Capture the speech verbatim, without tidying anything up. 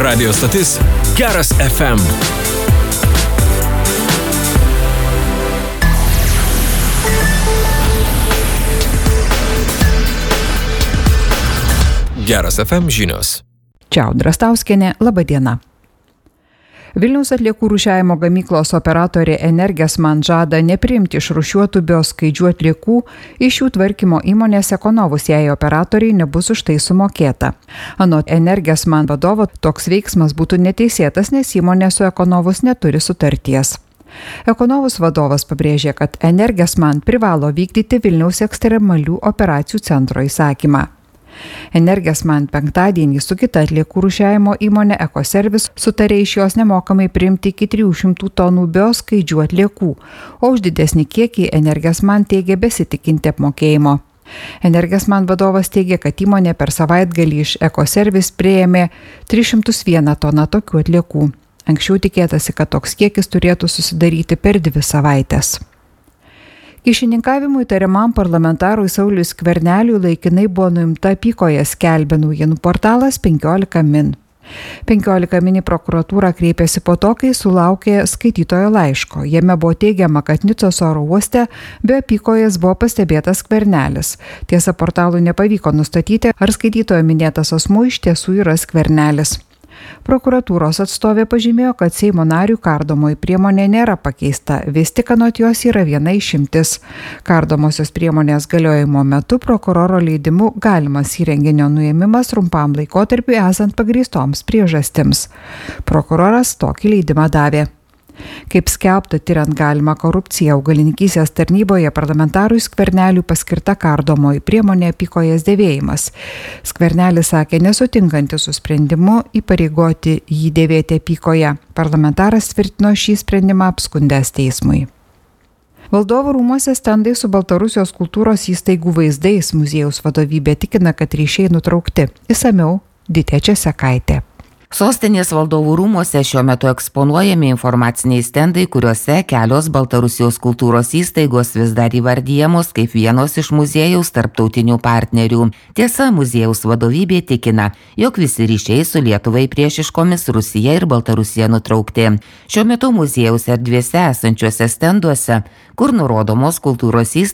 Radio stotis Geras F M. Geras F M žinios. Čia Audra Stauskienė, laba diena. Vilniaus atliekų rūšiavimo gamyklos operatorė Energesman žada nepriimti išrūšiuotų bioskaidžių atliekų iš jų tvarkymo įmonės Ekonovus, jei operatoriai nebus už tai sumokėta. Anot Energesman vadovo, toks veiksmas būtų neteisėtas, nes įmonė su Ekonovus neturi sutarties. Ekonovus vadovas pabrėžė, kad Energesman privalo vykdyti Vilniaus ekstremalių operacijų centro įsakymą. Energesman penktadienį su kita atliekų rūšiavimo įmonė Ekoservis sutarė iš jos nemokamai priimti iki trijų šimtų tonų bioskaidžių atliekų, o už didesnį kiekį Energesman teigia besitikinti apmokėjimo. Energesman vadovas teigia, kad įmonė per savaitgalį iš Ekoservis priėmė tris šimtus vieną toną tokių atliekų. Anksčiau tikėtasi, kad toks kiekis turėtų susidaryti per dvi savaites. Kyšininkavimu įtariamam parlamentarui Sauliui Skverneliui laikinai buvo nuimta apykoje, skelbia naujienų portalas penkiolika min. penkiolika min į prokuratūrą kreipėsi po to, kai sulaukė skaitytojo laiško. Jame buvo teigiama, kad Nicos oro uoste be apykojas buvo pastebėtas Skvernelis. Tiesa, portalui nepavyko nustatyti, ar skaitytojo minėtas asmuo iš tiesų yra Skvernelis. Prokuratūros atstovė pažymėjo, kad Seimo narių kardomoji priemonė nėra pakeista, vis tik anot jos yra viena išimtis. Kardomosios priemonės galiojimo metu prokuroro leidimu galimas įrenginio nuėmimas trumpam laikotarpiu esant pagrįstoms priežastims. Prokuroras tokį leidimą davė. Kaip skelbta, tiriant galimą korupciją augalininkystės tarnyboje, parlamentarui Skverneliui paskirta kardomoji priemonė apykojas dėvėjimas. Skvernelis sakė nesutinkantis su sprendimu įpareigoti jį dėvėti apykoje. Parlamentaras tvirtino šį sprendimą apskundęs teismui. Valdovų rūmuose stendai su Baltarusijos kultūros įstaigų vaizdais. Muziejaus vadovybė tikina, kad ryšiai nutraukti. Išsamiau Ditė Česekaitė. Sostinės valdovų rūmuose šiuo metu eksponuojami informaciniai stendai, kuriuose kelios Baltarusijos kultūros įstaigos vis dar įvardyjamos kaip vienos iš muziejaus tarptautinių partnerių. Tiesa, muziejaus vadovybė tikina, jog visi ryšiai su Lietuvai priešiškomis Rusija ir Baltarusija nutraukti. Šiuo metu muziejaus erdvėse esančiuose stenduose, kur nurodomos kultūros įstaigos,